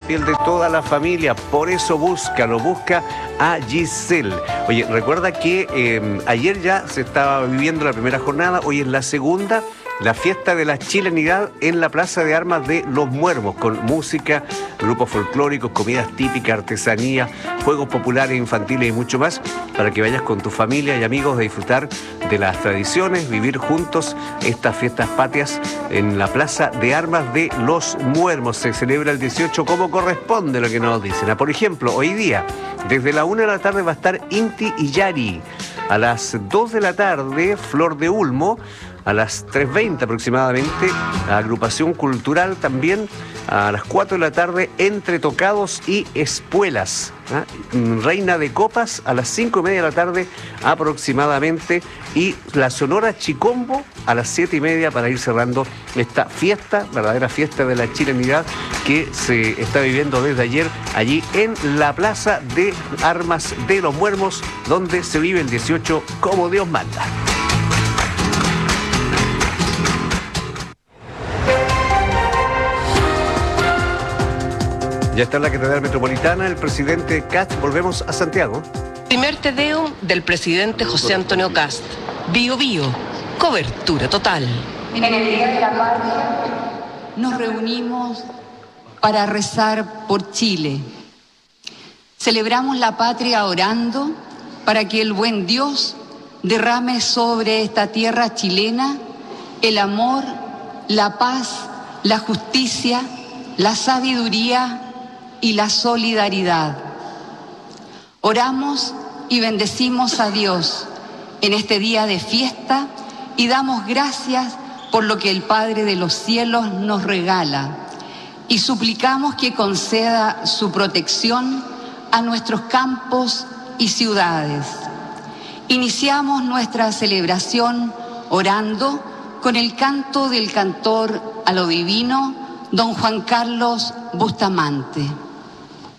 piel de toda la familia. Por eso busca a Giselle. Oye, recuerda que ayer ya se estaba viviendo la primera jornada, hoy es la segunda. La fiesta de la chilenidad en la Plaza de Armas de Los Muermos, con música, grupos folclóricos, comidas típicas, artesanía, juegos populares, infantiles y mucho más, para que vayas con tu familia y amigos a disfrutar de las tradiciones, vivir juntos estas fiestas patrias en la Plaza de Armas de Los Muermos. Se celebra el 18 como corresponde, lo que nos dicen. Por ejemplo, hoy día, desde la 1 de la tarde va a estar Inti y Yari. A las 2 de la tarde, Flor de Ulmo. A las 3:20 aproximadamente, agrupación cultural también. A las 4 de la tarde, Entre Tocados y Espuelas. Reina de Copas a las 5:30 de la tarde aproximadamente. Y la Sonora Chicombo a las 7:30 para ir cerrando esta fiesta, verdadera fiesta de la chilenidad que se está viviendo desde ayer allí en la Plaza de Armas de Los Muermos, donde se vive el 18 como Dios manda. Ya está en la Catedral Metropolitana el presidente Kast. Volvemos a Santiago. Primer Te Deum del presidente José Antonio Kast. Bío Bío, cobertura total. En el Día de la Patria nos reunimos para rezar por Chile. Celebramos la patria orando para que el buen Dios derrame sobre esta tierra chilena el amor, la paz, la justicia, la sabiduría y la solidaridad. Oramos y bendecimos a Dios en este día de fiesta y damos gracias por lo que el Padre de los cielos nos regala y suplicamos que conceda su protección a nuestros campos y ciudades. Iniciamos nuestra celebración orando con el canto del cantor a lo divino, don Juan Carlos Bustamante.